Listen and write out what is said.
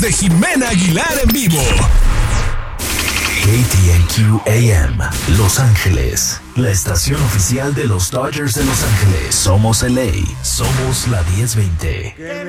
de Jimena Aguilar en vivo. KTNQ AM, Los Ángeles, la estación oficial de los Dodgers de Los Ángeles. Somos LA, somos la 1020.